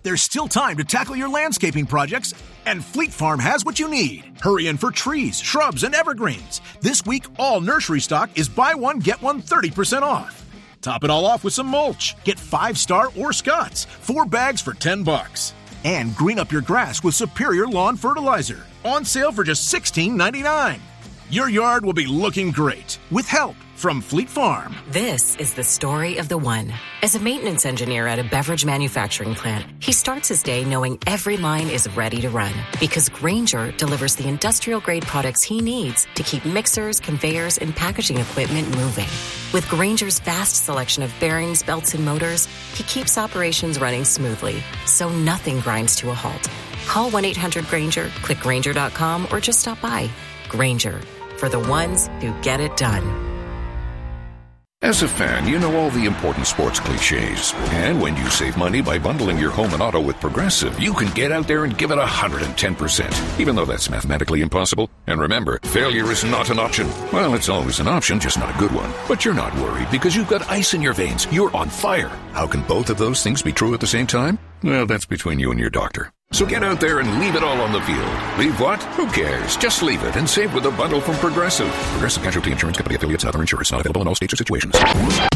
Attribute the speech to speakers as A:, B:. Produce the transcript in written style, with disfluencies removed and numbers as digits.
A: There's still time to tackle your landscaping projects, and Fleet Farm has what you need. Hurry in for trees, shrubs, and evergreens. This week, all nursery stock is buy one, get one 30% off. Top it all off with some mulch. Get 5-Star or Scott's, 4 bags for $10. And green up your grass with Superior Lawn Fertilizer. On sale for just $16.99. Your yard will be looking great with help from Fleet Farm.
B: This is the story of the one. As a maintenance engineer at a beverage manufacturing plant, he starts his day knowing every line is ready to run because Grainger delivers the industrial-grade products he needs to keep mixers, conveyors, and packaging equipment moving. With Grainger's vast selection of bearings, belts, and motors, he keeps operations running smoothly, so nothing grinds to a halt. Call 1-800-GRAINGER, click Grainger.com, or just stop by. Grainger, for the ones who get it done.
C: As a fan, you know all the important sports cliches. And when you save money by bundling your home and auto with Progressive, you can get out there and give it 110%, even though that's mathematically impossible. And remember, failure is not an option. Well, it's always an option, just not a good one. But you're not worried because you've got ice in your veins. You're on fire. How can both of those things be true at the same time? Well, that's between you and your doctor. So get out there and leave it all on the field. Leave what? Who cares? Just leave it and save with a bundle from Progressive. Progressive Casualty Insurance Company affiliates, other insurers, not available in all states or situations.